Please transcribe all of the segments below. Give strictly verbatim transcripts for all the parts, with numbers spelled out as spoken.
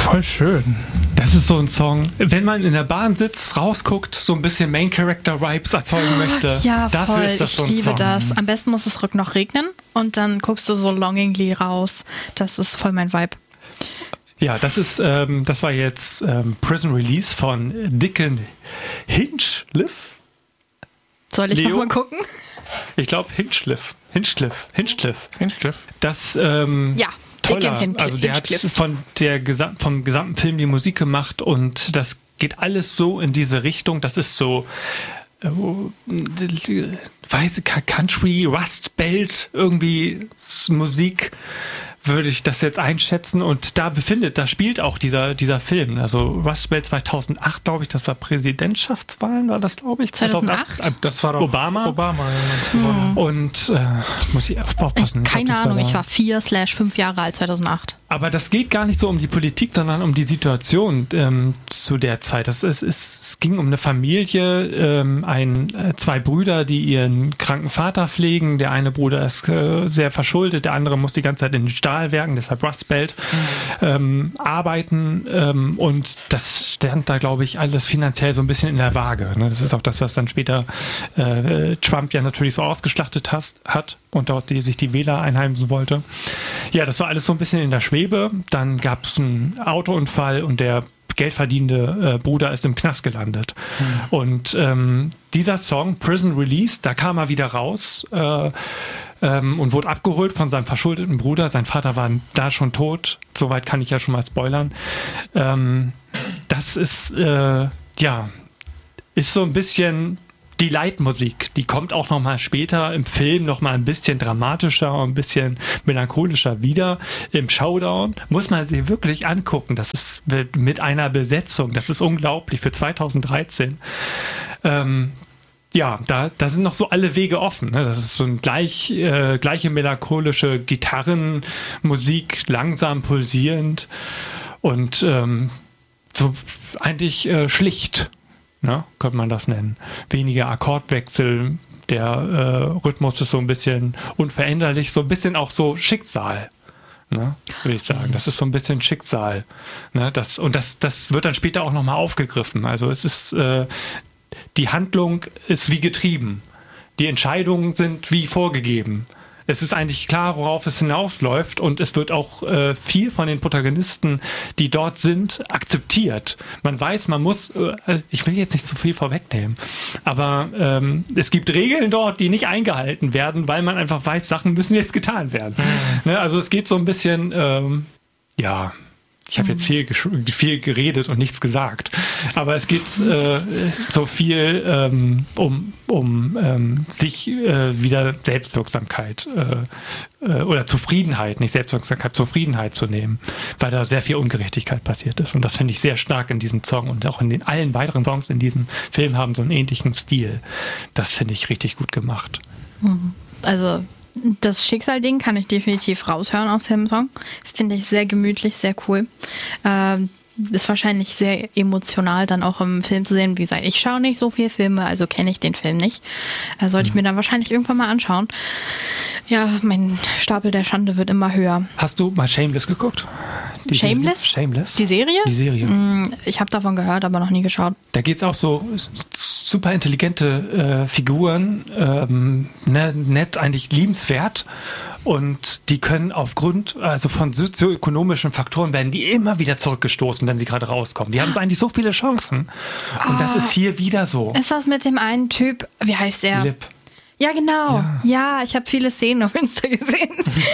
Voll schön. Das ist so ein Song, wenn man in der Bahn sitzt, rausguckt, so ein bisschen Main-Character-Vibes erzeugen möchte. Ja, Dafür voll. ist das so ein Ich liebe Song. das. Am besten muss es noch regnen und dann guckst du so longingly raus. Das ist voll mein Vibe. Ja, das ist, ähm, das war jetzt ähm, Prison Release von Dickon Hinchcliffe. Soll ich Leo? nochmal gucken? Ich glaube Hinchcliffe. Hinchcliffe. Hinchcliffe. Hinchcliffe. Das, ähm, Ja, toller. Dickon Hinch- Also der hat Hinchcliffe. von der Gesam- vom gesamten Film die Musik gemacht und das geht alles so in diese Richtung. Das ist so äh, weiße Country, Rust Belt, irgendwie Musik, würde ich das jetzt einschätzen. Und da befindet, da spielt auch dieser, dieser Film. Also Rust Belt zweitausendacht, glaube ich, das war Präsidentschaftswahlen, war das, glaube ich. zweitausendacht? Das war doch Obama. Obama, ja, ganz gewonnen. Und äh, muss ich aufpassen. Ich, Ich keine glaub, das Ahnung, da. ich war vier slash fünf Jahre alt zweitausendacht. Aber das geht gar nicht so um die Politik, sondern um die Situation ähm, zu der Zeit. Das ist, ist, es ging um eine Familie, ähm, ein, äh, zwei Brüder, die ihren kranken Vater pflegen. Der eine Bruder ist äh, sehr verschuldet, der andere muss die ganze Zeit in den Stahlwerken, deshalb Rust Belt, ähm, arbeiten. Ähm, und das stand da, glaube ich, alles finanziell so ein bisschen in der Waage. Ne? Das ist auch das, was dann später äh, Trump ja natürlich so ausgeschlachtet has, hat und dort die, sich die Wähler einheimsen wollte. Ja, das war alles so ein bisschen in der Schwebe. Dann gab es einen Autounfall und der geldverdienende äh, Bruder ist im Knast gelandet. Mhm. Und ähm, dieser Song, Prison Release, da kam er wieder raus äh, ähm, und wurde abgeholt von seinem verschuldeten Bruder. Sein Vater war da schon tot. Soweit kann ich ja schon mal spoilern. Ähm, das ist, äh, ja, ist so ein bisschen die Leitmusik, die kommt auch noch mal später im Film noch mal ein bisschen dramatischer und ein bisschen melancholischer wieder. Im Showdown muss man sie wirklich angucken. Das ist mit einer Besetzung, das ist unglaublich für zweitausenddreizehn. Ähm, ja, da, da sind noch so alle Wege offen. Ne? Das ist so ein gleich, äh, gleiche melancholische Gitarrenmusik, langsam pulsierend und ähm, so eigentlich äh, schlicht. Ne, könnte man das nennen. Weniger Akkordwechsel, der äh, Rhythmus ist so ein bisschen unveränderlich, so ein bisschen auch so Schicksal, ne, würde ich sagen. Das ist so ein bisschen Schicksal. Ne, das, und das, das wird dann später auch nochmal aufgegriffen. Also es ist, äh, die Handlung ist wie getrieben. Die Entscheidungen sind wie vorgegeben. Es ist eigentlich klar, worauf es hinausläuft und es wird auch äh, viel von den Protagonisten, die dort sind, akzeptiert. Man weiß, man muss, äh, ich will jetzt nicht zu viel vorwegnehmen, aber ähm, es gibt Regeln dort, die nicht eingehalten werden, weil man einfach weiß, Sachen müssen jetzt getan werden. Mhm. Ne, also es geht so ein bisschen, ähm, ja, ich habe jetzt viel, viel geredet und nichts gesagt, aber es geht äh, so viel ähm, um, um ähm, sich äh, wieder Selbstwirksamkeit äh, äh, oder Zufriedenheit, nicht Selbstwirksamkeit, Zufriedenheit zu nehmen, weil da sehr viel Ungerechtigkeit passiert ist. Und das finde ich sehr stark in diesem Song und auch in den allen weiteren Songs in diesem Film haben so einen ähnlichen Stil. Das finde ich richtig gut gemacht. Also das Schicksal-Ding kann ich definitiv raushören aus dem Song. Das finde ich sehr gemütlich, sehr cool. Ähm, ist wahrscheinlich sehr emotional dann auch im Film zu sehen. Wie gesagt, ich schaue nicht so viele Filme, also kenne ich den Film nicht. Äh, sollte ich mir dann wahrscheinlich irgendwann mal anschauen. Ja, mein Stapel der Schande wird immer höher. Hast du mal Shameless geguckt? Die Shameless? Serie? Shameless? Die Serie? Die Serie. Mm, ich habe davon gehört, aber noch nie geschaut. Da geht es auch so super intelligente äh, Figuren, ähm, ne, nett, eigentlich liebenswert. Und die können aufgrund also von sozioökonomischen Faktoren werden die immer wieder zurückgestoßen, wenn sie gerade rauskommen. Die haben so eigentlich so viele Chancen. Und oh, das ist hier wieder so. Ist das mit dem einen Typ, wie heißt der? Lip. Ja, genau. Ja, Ja. ja ich habe viele Szenen auf Insta gesehen.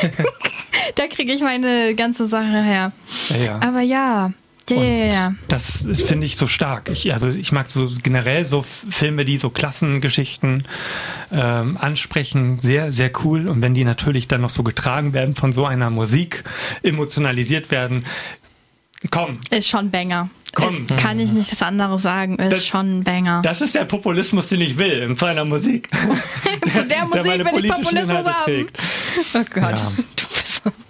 Da kriege ich meine ganze Sache her. Ja, ja. Aber ja. Ja, Und ja, ja. das finde ich so stark. Ich, also ich mag so generell so Filme, die so Klassengeschichten ähm, ansprechen, sehr, sehr cool. Und wenn die natürlich dann noch so getragen werden von so einer Musik, emotionalisiert werden, komm. Ist schon Banger. Komm. Kann ich nichts anderes sagen. Ist Das- schon ein Banger. Das ist der Populismus, den ich will in so einer Musik. Zu der Musik meine will ich politischen Populismus Inhalte haben. trägt. Oh Gott. Ja. Du bist so.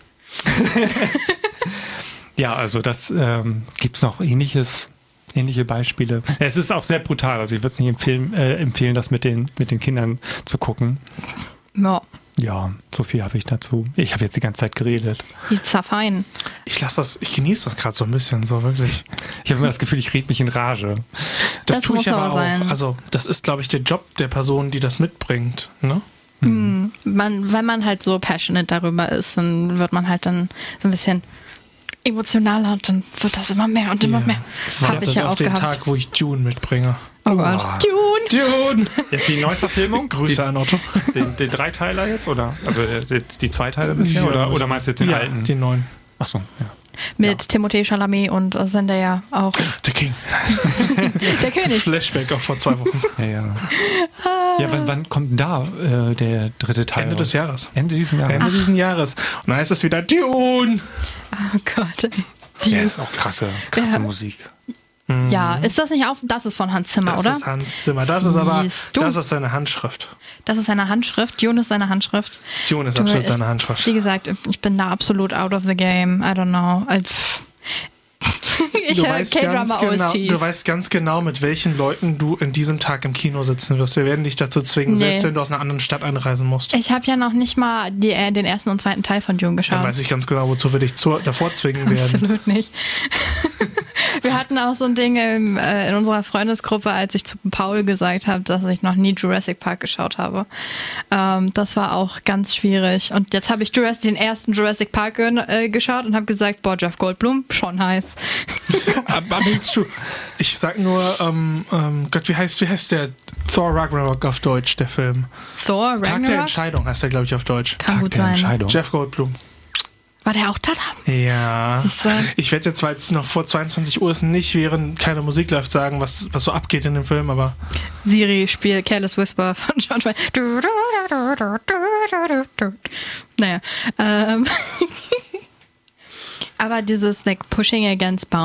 Ja, also das ähm, gibt es noch ähnliches, ähnliche Beispiele. Es ist auch sehr brutal, also ich würde es nicht empfehlen, äh, empfehlen, das mit den, mit den Kindern zu gucken. Ja. Ja, so viel habe ich dazu. Ich habe jetzt die ganze Zeit geredet. It's fein. Ich lasse das, ich genieße das gerade so ein bisschen, so wirklich. Ich habe immer das Gefühl, ich rede mich in Rage. Das, Das tue muss ich aber aber auch. sein. Also, das ist, glaube ich, der Job der Person, die das mitbringt. Ne? Mhm. Man, wenn man halt so passionate darüber ist, dann wird man halt dann so ein bisschen emotionaler und dann wird das immer mehr und immer Ja. mehr. Habe Wartet ich ja auf auch den gehabt. Tag, wo ich Dune mitbringe. Oh Gott. Oh. Dune! Dune! Jetzt die Neuverfilmung? Grüße an Otto. Den, den Dreiteiler jetzt? Oder? Also jetzt die Zweiteile bisher? Oder, oder meinst du jetzt den ja, alten? den neuen. Achso, ja. Mit Timothée Chalamet und Zendaya auch. Der King. Der König. Flashback auch vor zwei Wochen. Ja, ja. ja wann, wann kommt denn da äh, der dritte Teil? Ende raus? des Jahres. Ende dieses Jahres. Ende dieses Jahres. Und dann heißt es wieder Dune. Oh Gott. Die, Ja, ist auch krasse, krasse Ja. Musik. ja, ist das nicht auf? Das ist von Hans Zimmer, Das oder? ist Hans Zimmer. Das ist aber, Siehst du? das ist seine Handschrift. Das ist seine Handschrift. Dune ist seine Handschrift. Dune ist Du, absolut es- seine Handschrift. Wie gesagt, ich bin da absolut out of the game. I don't know. I, ich Du höre weißt, ganz K-Drama genau, O S Ts. du weißt ganz genau, mit welchen Leuten du in diesem Tag im Kino sitzen wirst. Wir werden dich dazu zwingen, Nee. selbst wenn du aus einer anderen Stadt einreisen musst. Ich habe ja noch nicht mal die, äh, den ersten und zweiten Teil von Dune Dann geschaut. weiß ich ganz genau, wozu wir dich zu, davor zwingen werden. Absolut nicht. Wir hatten auch so ein Ding im, äh, in unserer Freundesgruppe, als ich zu Paul gesagt habe, dass ich noch nie Jurassic Park geschaut habe. Ähm, das war auch ganz schwierig. Und jetzt habe ich Jurassic, den ersten Jurassic Park äh, geschaut und habe gesagt, boah, Jeff Goldblum, schon heiß. Aber aber it's true. Ich sag nur, ähm, ähm, Gott, wie heißt, wie heißt der Thor Ragnarok auf Deutsch, der Film? Thor, Tag der Ragnarok? Entscheidung heißt er, glaube ich, auf Deutsch. Kann Tag gut der sein. Entscheidung. Jeff Goldblum. War der auch da? Ja. Siehste? Ich werde jetzt, weil es noch vor zweiundzwanzig Uhr ist, nicht, während keine Musik läuft, sagen, was, was so abgeht in dem Film, aber Siri spielt Careless Whisper von John Wayne. Naja. Ähm. Aber dieses like pushing against boundaries